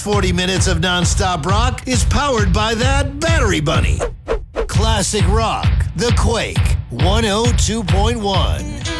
next 40 minutes of nonstop rock is powered by that battery bunny. Classic Rock, The Quake, 102.1.